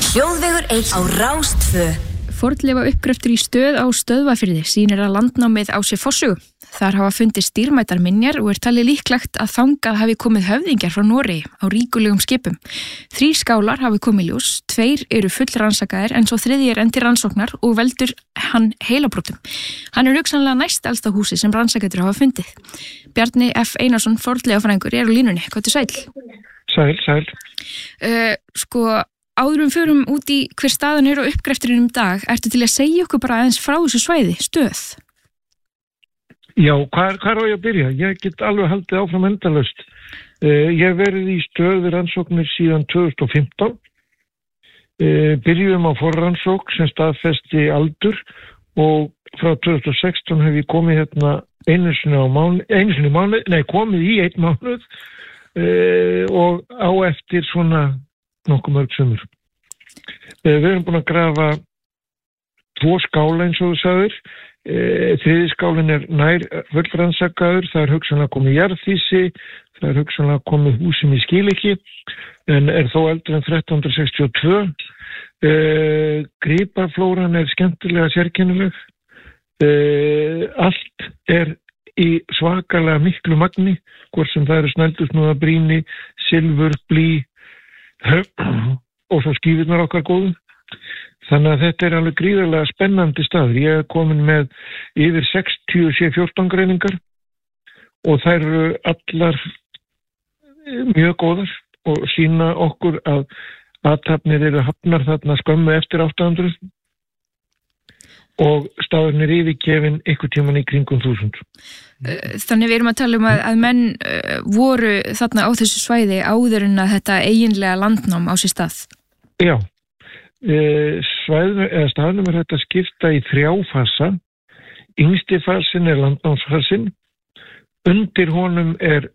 Hljóðvegur 1 á Rás 2. Fornleifa uppgröftur í stöð á Stöðvafirði sýnir að landnámið á sér forsögu. Þar hafa fundist dýrmætar minjar og talið líklegt að þangað hafi komið höfðingjar frá Noregi á ríkulegum skipum. 3 skálar hafi komið í ljós, 2 eru fullrannsakaðir en svo 3. enn til rannsóknar og veldur hann heilabrotum. Hann hugsanlega næst elsta húsi sem rannsakendur hafa fundið. Bjarni F. Einarsson, fornleifafræðingur, er á línunni. Hvað sæl? Sæl. Áður förum út í hver staðan er á uppgrefturinn dag, ertu til að segja okkur bara aðeins frá þessu svæði, stöð? Já, hvar á ég að byrja? Ég get alveg haldið áfram endalaust. Ég hef verið í stöð við rannsóknir síðan 2015. Byrjum á forrannsókn sem staðfesti aldur og frá 2016 hef ég komið hérna komið í 1 mánuð og á eftir svona nokkuð mörg sumur. Við erum búin að grafa 2 skála eins og þú sagðir. 3. skálinn er nær fullrannsakaður, það er hugsanlega komið jarðhýsi, það er hugsanlega komið hús sem ég skil ekki, en er þó eldri en 1362. Gríparflóran er skemmtilega sérkennileg. Allt er í svakalega miklu magni, hvort sem það eru snældusnúða brýni, silfur, blý og svo skífurnar okkar góðum. Þannig að þetta er alveg gríðarlega spennandi staður. Ég er komin með yfir 60 C14 greiningar og þær eru allar mjög góðar og sýna okkur að athafnir eru hafnar þarna skömmu eftir 800 og staðurinn er yfirgefinn einhvern tímann í kringum 1000. Þannig við erum að tala um að menn voru þarna á þessu svæði áður en að þetta eiginlega landnám á sér stað. Já, staðnum er þetta skipta í 3 fasa. Yngsti fasin er landnámsfasin, undir honum er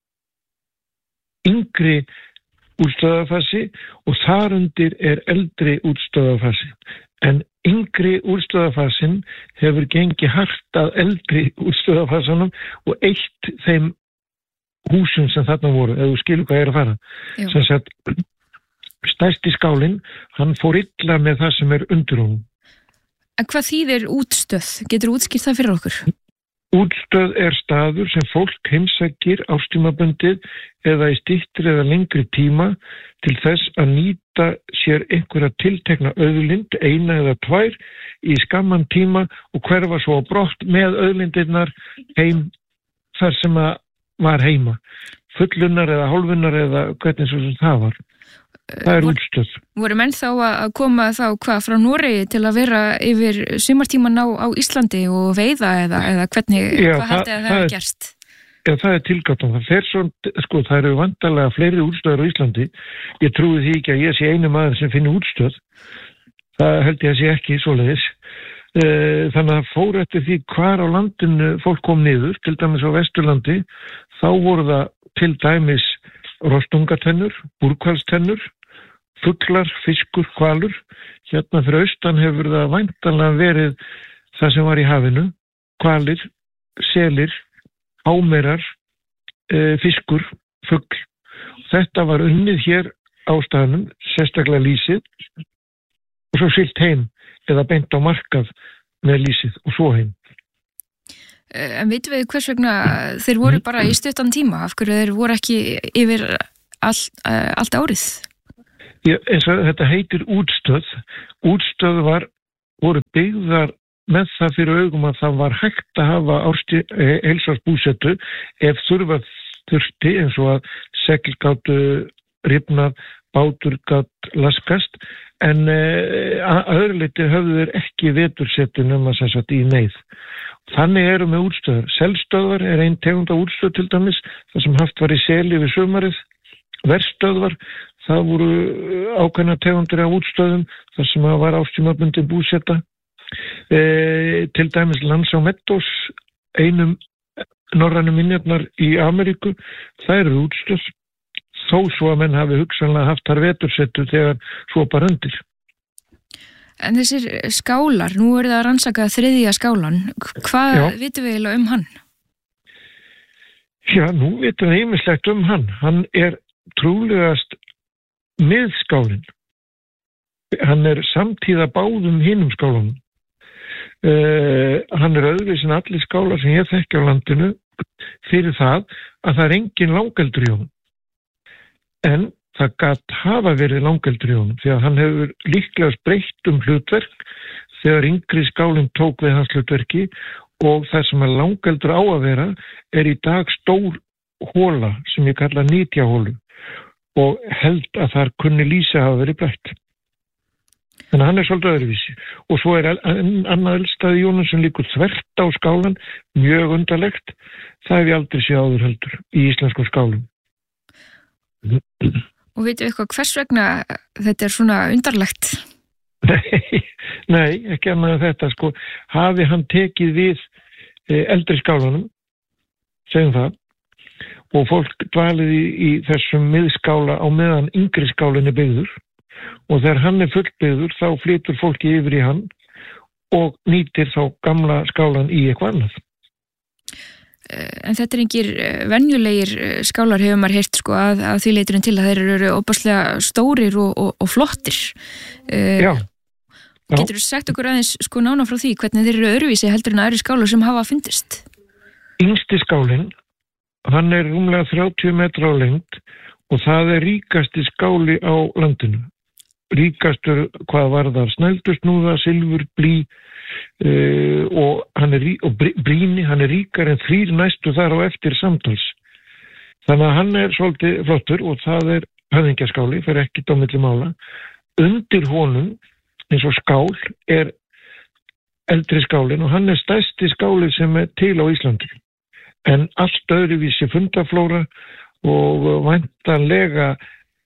yngri útstöðafasi og þar undir er eldri útstöðafasi. En yngri útstöðafasin hefur gengið hart að eldri útstöðafasanum og eitt þeim húsum sem þarna voru, eða þú skilur hvað ég er að fara. Sem sagt, stærsti skálinn, hann fór illa með það sem er undir honum. En hvað þýðir útstöð? Getur útskýrt það fyrir okkur? Útstöð er staður sem fólk heimsækir árstímabundið eða í styttri eða lengri tíma til þess að nýta sér einhverja tiltekna auðlind, 1 eða 2, í skamman tíma og hverfa svo á brott með auðlindirnar heim þar sem að var heima. Fullunar eða hálfunar eða hvernig svo sem það var. Það er útstöð. Voru menn þá að koma þá frá Noregi til að vera yfir sumartíman á Íslandi og veiða eða hvernig, hvað haldið að það er gerst? Já, það er tilgátan. Það fer svo, það eru vantarlega fleiri útstöður á Íslandi. Ég trúi því ekki að ég sé einu maður sem finni útstöð. Það held ég að sé ekki svoleiðis. Þannig að fór eftir því hvar á landinu fólk kom niður, til dæmis á Vesturlandi, þá voru það til dæmis rostungatennur, búrhvalstennur, fuglar, fiskur, hvalur. Hérna fyrir austan hefur það væntanlega verið það sem var í hafinu, hvalir, selir, ámerar, fiskur, fugl. Þetta var unnið hér á staðnum, sérstaklega lýsið, og svo siglt heim eða beint á markað með lýsið og svo heim. En vitum við hvers vegna þeir voru bara í stuttan tíma? Af hverju þeir voru ekki yfir allt árið? Já, eins og þetta heitir útstöð. Útstöð voru byggðar með það fyrir augum að það var hægt að hafa heilsársbúsetu ef þurfti eins og að segl gátu rifnað, bátur gat laskast, en að öðru leyti höfðu þeir ekki vetursetu nema sem sagt í neyð. Þannig eru með útstöðar. Selstöðvar er ein tegund af útstöð til dæmis, það sem haft var í seli við sumarið. Verstöðvar, það voru ákveðna tegundir af útstöðum, þar sem var árstímabundin búseta. Til dæmis Lands á Meadows, einum norrænu minjarnar í Ameríku, það eru útstöð. Þó svo að menn hafi hugsanlega haft þar vetursetu þegar svo bara undir. En þessir skálar, nú er það að rannsaka 3. skálan. Hvað vitum við eiginlega hann? Já, nú vitum við ýmislegt hann. Hann er trúlegast miðskálinn. hann samtíða báðum hinum skálunum. Hann öðruvísi en allir skálar sem ég þekki á landinu fyrir það að það engin langeldur í honum. En það gat hafa verið langeldur í honum því að hann hefur líklega breytt hlutverk þegar yngri skálinn tók við hans hlutverki og það sem langeldur á að vera í dag stór hóla sem ég kalla nýtjahólu og held að þar kunni lýsi hafa verið breytt. Þannig að hann svolítið öðruvísi. Og svo annað elstaði í honum sem líkur þvert á skálan, mjög undarlegt. Það hef ég aldrei séð áður heldur í íslenskum skálum. Og veitu eitthvað hvers vegna þetta svona undarlegt? Nei, ekki annað en þetta sko. Hafi hann tekið við eldri skálunum, segjum það, og fólk dvalið í þessum miðskála á meðan yngri skálinn byggður og þegar hann fullbyggður þá flytur fólki yfir í hann og nýtir þá gamla skálan í eitthvað annað. En þetta engir venjulegir skálar hefur maður heyrt sko að því leiturinn til að þeir eru óbáslega stórir og flottir. Já. Getur þú sagt okkur aðeins sko nána frá því hvernig þeir eru öðruvísi heldur en aðri skálar sem hafa fundist? Yngsti skálinn, hann rúmlega 30 metra á lengd og það ríkasti skáli á landinu. Ríkastur hvað varðar snældusnúða, silfur, blý og brýni, hann ríkar en 3 næstu þar á eftir samtals. Þannig að hann svolítið flottur og það höfðingjaskáli, fyrir ekkert á milli mála. Undir honum, eins og skál, eldri skálinn og hann stærsti skáli sem til á Íslandi. En allt öðruvísi fundaflóra og væntanlega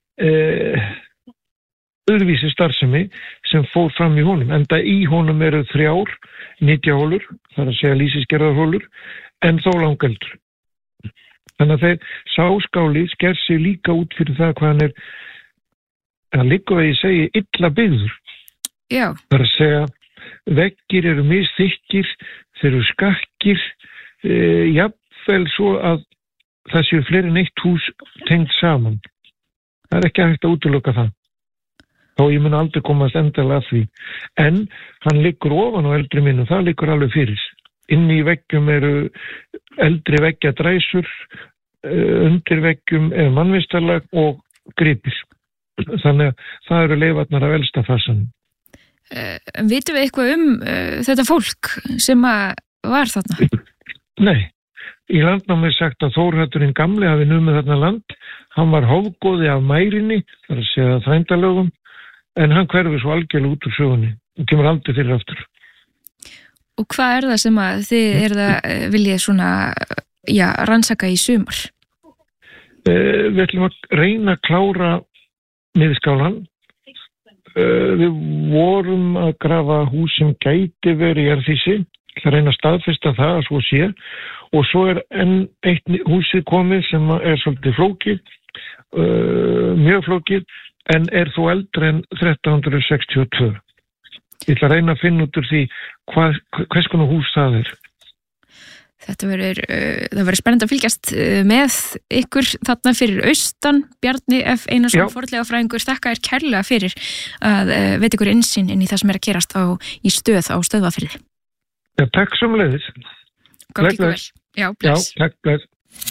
öðruvísi starfsemi sem fór fram í honum. Enda í honum 3 nýtjahólur, það að segja lýsisgerðarhólur, en þó langeldur. Þannig að þeir sáskáli sker sig líka út fyrir það hvað hann það liggur að ég segi illa byggður. Já. Það að segja veggir misþykkir, þeir eru skakkir, jafnvel svo að það séu fleiri en eitt hús tengt saman. Það ekki hægt að útiloka það. Þá ég mun aldrei komast endilega að því. En hann liggur ofan á eldri minnum, það liggur alveg fyrir. Inni í veggjum eldri veggjadræsur, undir veggjum mannvistarlag og gripir. Þannig að það eru leifarnar af elsta fasanum. Vitum við eitthvað þetta fólk sem var þarna? Nei. Í landnámi sagt að Þórhallurinn gamli hafi numið þarna land. Hann var hófgóði af mærinni, það að segja þrændalögum, en hann hverfi svo algjörlega út úr sögunni og kemur aldrei fyrir aftur. Og hvað það sem að þið viljið svona, rannsaka í sumar? Við ætlum að reyna að klára miðskálan. Við vorum að grafa hús sem gæti verið í jarðhýsi, að reyna að staðfesta það að svo sé, og svo enn eitt húsið komið sem svolítið flókið, mjög flókið, en þó eldri en 1362. Ég ætla að reyna að finna út úr því hvers konar hús það Það verður spennandi að fylgjast með ykkur þarna fyrir austan. Bjarni F. Einarsson, fornleifafræðingur, þakka þér kærlega fyrir að veita ykkur innsýn inn í það sem að gerast í stöð á Stöðvarfirði. Já, takk sömuleiðis. Gangi ykkur vel. Já, bless. Já, takk, bless.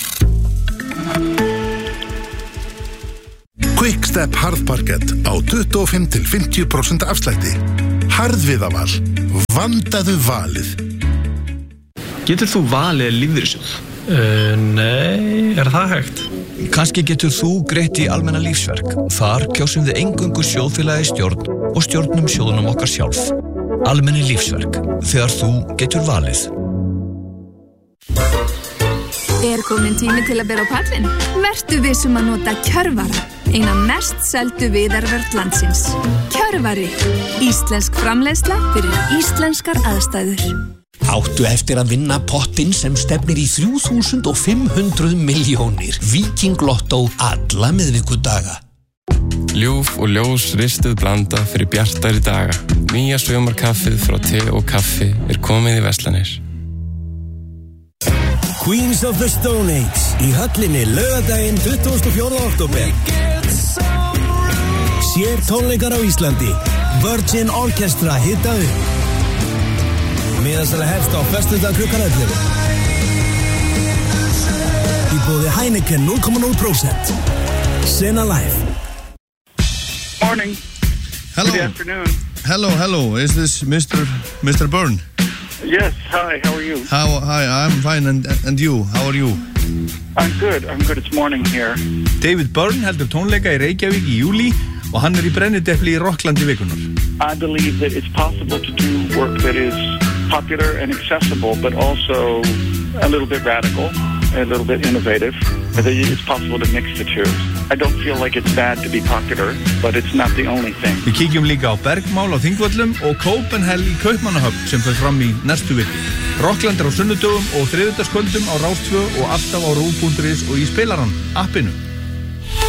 Quickstep harðparkett á 25-50% afslætti. Harðviðaval. Vandaðu valið. Getur þú valið lífeyrissjóð? Nei, það hægt? Kannski getur þú greitt í almenna lífsverk. Þar kjósum við eingöngu sjóðfélagi stjórn og stjórnum sjóðunum okkar sjálf. Almenni lífsverk. Þegar þú getur valið. Komin tími til að bera á pallin? Vertu vissum að nota Kjörvara, eina mest seldu viðarvörð landsins. Kjörvari, íslensk framleiðsla fyrir íslenskar aðstæður. Áttu eftir að vinna pottinn sem stefnir í 3.500 milljónir. Viking Lotto alla miðvikudaga. Ljúf og ljós ristuð blanda fyrir bjartari daga. Nýja sumarkaffið frá te og kaffi komið í verslanir. Queens of the Stone Age í höllinni laugardaginn 24. október. Sér tónleikar á Íslandi. Virgin Orchestra hita upp. Miðasala hefst á föstudag klukkan 11. Í boði Heineken 0,0%. Sinna Life. Morning. Hello. Good afternoon. Hello. Is this Mr. Byrne? Yes. Hi. How are you? Hi. I'm fine. And you? How are you? I'm good. It's morning here. David Byrne heldur tónleika í Reykjavík í júlí og hann í brennidepli í Rocklandi vikunar. I believe that it's possible to do work that is popular and accessible, but also a little bit radical, a little bit innovative. It's possible to mix the two. I don't feel like it's bad to be popular, but it's not the only thing. Við kíkjum líka á Bergmál á Þingvöllum og Copenhell í Kaupmannahöfn sem fer fram í næstu viku. Rockland á sunnudögum og þriðjudagskvöldum á Rás 2 og alltaf á RÚV.is og í spilarann, appinu.